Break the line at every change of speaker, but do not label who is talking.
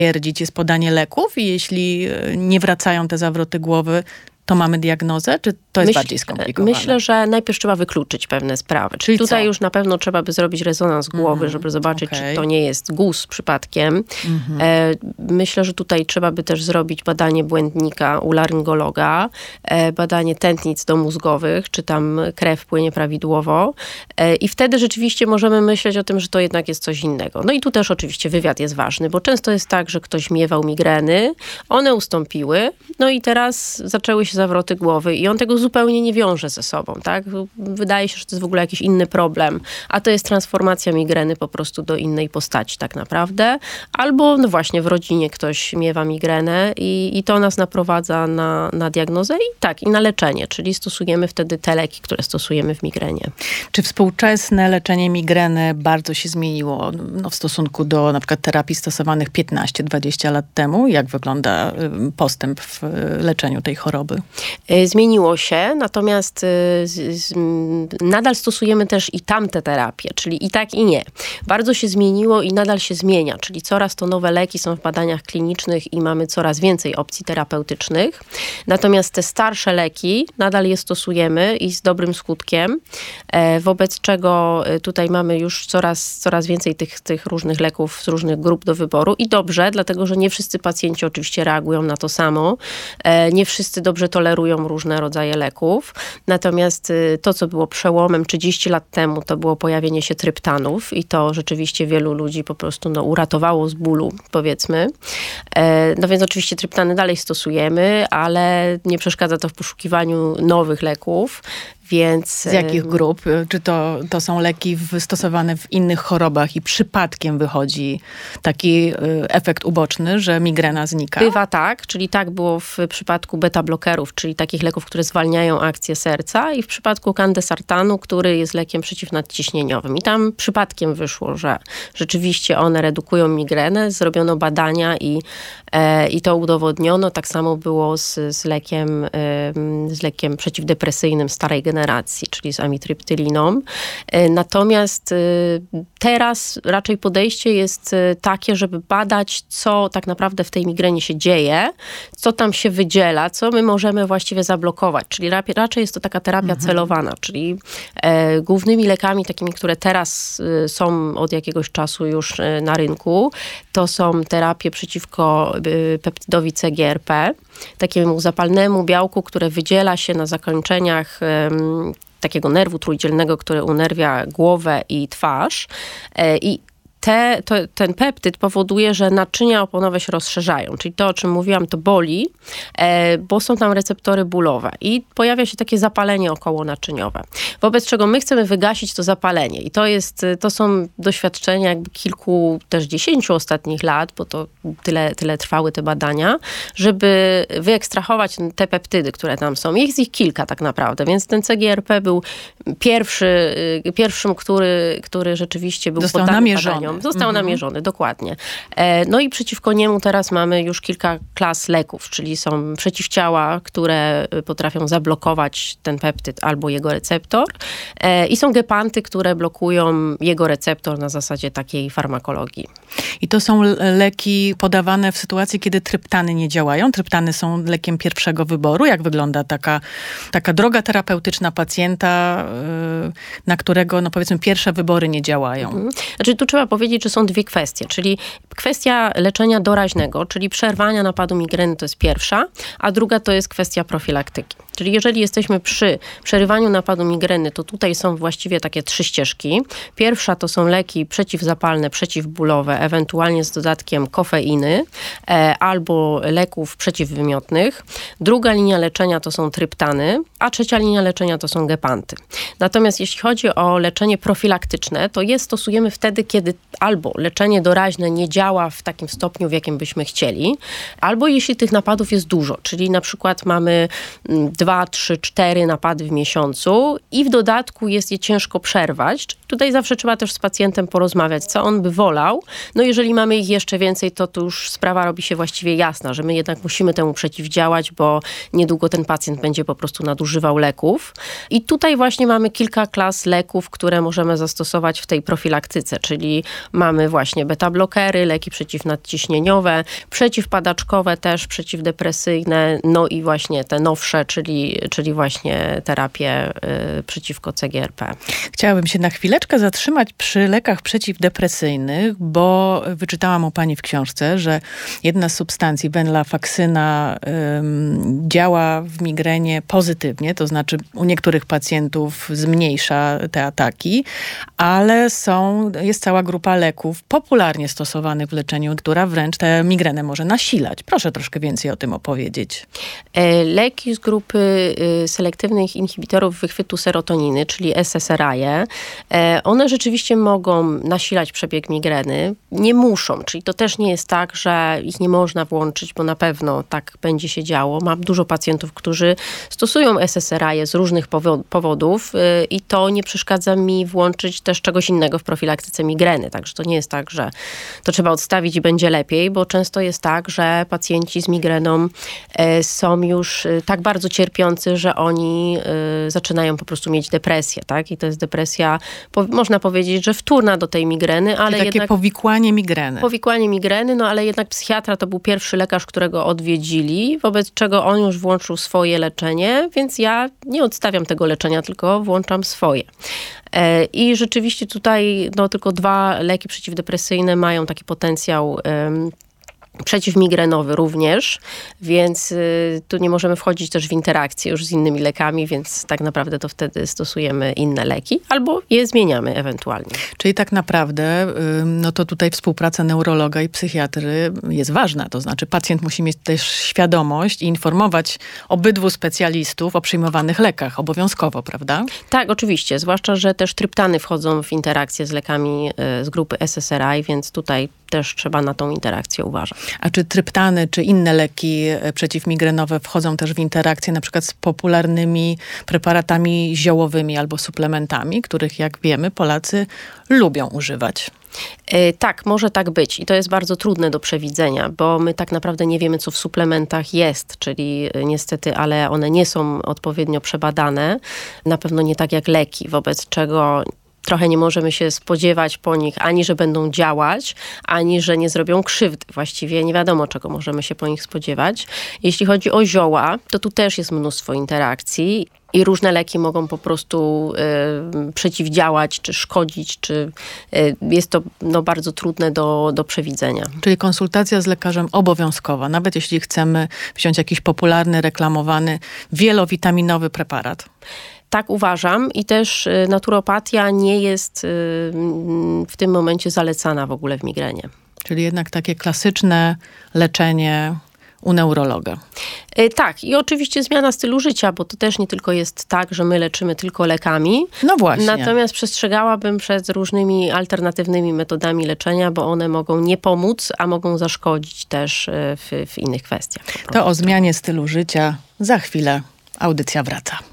stwierdzić, jest podanie leków i jeśli nie wracają te zawroty głowy, to mamy diagnozę, czy to jest bardziej skomplikowane?
Myślę, że najpierw trzeba wykluczyć pewne sprawy. Czyli tutaj już na pewno trzeba by zrobić rezonans głowy, żeby zobaczyć, czy to nie jest guz przypadkiem. Myślę, że tutaj trzeba by też zrobić badanie błędnika u laryngologa, badanie tętnic domózgowych, czy tam krew płynie prawidłowo. I wtedy rzeczywiście możemy myśleć o tym, że to jednak jest coś innego. No i tu też oczywiście wywiad jest ważny, bo często jest tak, że ktoś miewał migreny, one ustąpiły, no i teraz zaczęły się zawroty głowy i on tego zupełnie nie wiąże ze sobą, tak? Wydaje się, że to jest w ogóle jakiś inny problem, a to jest transformacja migreny po prostu do innej postaci tak naprawdę. Albo no właśnie w rodzinie ktoś miewa migrenę i to nas naprowadza na diagnozę i na leczenie, czyli stosujemy wtedy te leki, które stosujemy w migrenie.
Czy współczesne leczenie migreny bardzo się zmieniło w stosunku do na przykład terapii stosowanych 15-20 lat temu? Jak wygląda postęp w leczeniu tej choroby?
Zmieniło się, natomiast nadal stosujemy też i tamte terapie, czyli i tak i nie. Bardzo się zmieniło i nadal się zmienia, czyli coraz to nowe leki są w badaniach klinicznych i mamy coraz więcej opcji terapeutycznych. Natomiast te starsze leki nadal je stosujemy i z dobrym skutkiem, wobec czego tutaj mamy już coraz więcej tych różnych leków z różnych grup do wyboru i dobrze, dlatego że nie wszyscy pacjenci oczywiście reagują na to samo, nie wszyscy dobrze tolerują różne rodzaje leków. Natomiast to, co było przełomem 30 lat temu, to było pojawienie się tryptanów i to rzeczywiście wielu ludzi po prostu uratowało z bólu, powiedzmy. No więc oczywiście tryptany dalej stosujemy, ale nie przeszkadza to w poszukiwaniu nowych leków. Więc,
z jakich grup? Czy to są leki stosowane w innych chorobach i przypadkiem wychodzi taki efekt uboczny, że migrena znika?
Bywa tak, czyli tak było w przypadku beta-blokerów, czyli takich leków, które zwalniają akcję serca i w przypadku candesartanu, który jest lekiem przeciwnadciśnieniowym. I tam przypadkiem wyszło, że rzeczywiście one redukują migrenę, zrobiono badania i to udowodniono. Tak samo było z lekiem przeciwdepresyjnym starej generacji, czyli z amitryptyliną. Natomiast teraz raczej podejście jest takie, żeby badać, co tak naprawdę w tej migrenie się dzieje, co tam się wydziela, co my możemy właściwie zablokować. Czyli raczej jest to taka terapia celowana, czyli głównymi lekami takimi, które teraz są od jakiegoś czasu już na rynku, to są terapie przeciwko peptydowi CGRP, takiemu zapalnemu białku, które wydziela się na zakończeniach takiego nerwu trójdzielnego, który unerwia głowę i twarz. I ten peptyd powoduje, że naczynia oponowe się rozszerzają. Czyli to, o czym mówiłam, to boli, bo są tam receptory bólowe i pojawia się takie zapalenie okołonaczyniowe. Wobec czego my chcemy wygasić to zapalenie. I to są doświadczenia jakby kilku, też 10 ostatnich lat, bo to tyle trwały te badania, żeby wyekstrahować te peptydy, które tam są. Jest ich kilka tak naprawdę, więc ten CGRP był pierwszym, który rzeczywiście był poddany badaniom. Został namierzony, dokładnie. No i przeciwko niemu teraz mamy już kilka klas leków, czyli są przeciwciała, które potrafią zablokować ten peptyd albo jego receptor i są gepanty, które blokują jego receptor na zasadzie takiej farmakologii.
I to są leki podawane w sytuacji, kiedy tryptany nie działają? Tryptany są lekiem pierwszego wyboru? Jak wygląda taka droga terapeutyczna pacjenta, na którego, powiedzmy, pierwsze wybory nie działają?
Znaczy, tu trzeba powiedzieć, że są dwie kwestie, czyli kwestia leczenia doraźnego, czyli przerwania napadu migreny, to jest pierwsza, a druga to jest kwestia profilaktyki. Czyli jeżeli jesteśmy przy przerywaniu napadu migreny, to tutaj są właściwie takie 3 ścieżki. Pierwsza to są leki przeciwzapalne, przeciwbólowe, ewentualnie z dodatkiem kofeiny albo leków przeciwwymiotnych. Druga linia leczenia to są tryptany, a trzecia linia leczenia to są gepanty. Natomiast jeśli chodzi o leczenie profilaktyczne, to je stosujemy wtedy, kiedy albo leczenie doraźne nie działa w takim stopniu, w jakim byśmy chcieli, albo jeśli tych napadów jest dużo, czyli na przykład mamy 2, 3, 4 napady w miesiącu i w dodatku jest je ciężko przerwać. Tutaj zawsze trzeba też z pacjentem porozmawiać, co on by wolał. No jeżeli mamy ich jeszcze więcej, to już sprawa robi się właściwie jasna, że my jednak musimy temu przeciwdziałać, bo niedługo ten pacjent będzie po prostu nadużywał leków. I tutaj właśnie mamy kilka klas leków, które możemy zastosować w tej profilaktyce, czyli mamy właśnie beta-blokery, leki przeciwnadciśnieniowe, przeciwpadaczkowe też, przeciwdepresyjne, no i właśnie te nowsze, czyli właśnie terapie przeciwko CGRP.
Chciałabym się na chwileczkę zatrzymać przy lekach przeciwdepresyjnych, bo wyczytałam u pani w książce, że jedna z substancji, venlafaxyna, działa w migrenie pozytywnie, to znaczy u niektórych pacjentów zmniejsza te ataki, ale jest cała grupa leków popularnie stosowanych w leczeniu, która wręcz tę migrenę może nasilać. Proszę troszkę więcej o tym opowiedzieć.
Leki z grupy selektywnych inhibitorów wychwytu serotoniny, czyli SSRI-e, one rzeczywiście mogą nasilać przebieg migreny. Nie muszą, czyli to też nie jest tak, że ich nie można włączyć, bo na pewno tak będzie się działo. Mam dużo pacjentów, którzy stosują SSRI-e z różnych powodów i to nie przeszkadza mi włączyć też czegoś innego w profilaktyce migreny. Także to nie jest tak, że to trzeba odstawić i będzie lepiej, bo często jest tak, że pacjenci z migreną są już tak bardzo cierpiący, że oni zaczynają po prostu mieć depresję, tak? I to jest depresja, można powiedzieć, że wtórna do tej migreny, ale
czyli takie
jednak...
powikłanie migreny.
Powikłanie migreny, no ale jednak psychiatra to był pierwszy lekarz, którego odwiedzili, wobec czego on już włączył swoje leczenie, więc ja nie odstawiam tego leczenia, tylko włączam swoje. I rzeczywiście tutaj tylko 2 leki przeciwdepresyjne mają taki potencjał przeciwmigrenowy również, więc tu nie możemy wchodzić też w interakcję już z innymi lekami, więc tak naprawdę to wtedy stosujemy inne leki albo je zmieniamy ewentualnie.
Czyli tak naprawdę, no to tutaj współpraca neurologa i psychiatry jest ważna, to znaczy pacjent musi mieć też świadomość i informować obydwu specjalistów o przyjmowanych lekach obowiązkowo, prawda?
Tak, oczywiście, zwłaszcza, że też tryptany wchodzą w interakcję z lekami z grupy SSRI, więc tutaj też trzeba na tą interakcję uważać.
A czy tryptany, czy inne leki przeciwmigrenowe wchodzą też w interakcję na przykład z popularnymi preparatami ziołowymi albo suplementami, których jak wiemy Polacy lubią używać?
Tak, może tak być i to jest bardzo trudne do przewidzenia, bo my tak naprawdę nie wiemy, co w suplementach jest, czyli niestety, ale one nie są odpowiednio przebadane, na pewno nie tak jak leki, wobec czego trochę nie możemy się spodziewać po nich ani, że będą działać, ani, że nie zrobią krzywdy. Właściwie nie wiadomo, czego możemy się po nich spodziewać. Jeśli chodzi o zioła, to tu też jest mnóstwo interakcji i różne leki mogą po prostu przeciwdziałać, czy szkodzić, czy jest to bardzo trudne do przewidzenia.
Czyli konsultacja z lekarzem obowiązkowa, nawet jeśli chcemy wziąć jakiś popularny, reklamowany, wielowitaminowy preparat.
Tak uważam i też naturopatia nie jest w tym momencie zalecana w ogóle w migrenie.
Czyli jednak takie klasyczne leczenie u neurologa.
Tak i oczywiście zmiana stylu życia, bo to też nie tylko jest tak, że my leczymy tylko lekami.
No właśnie.
Natomiast przestrzegałabym przed różnymi alternatywnymi metodami leczenia, bo one mogą nie pomóc, a mogą zaszkodzić też w innych kwestiach.
To o zmianie stylu życia za chwilę. Audycja wraca.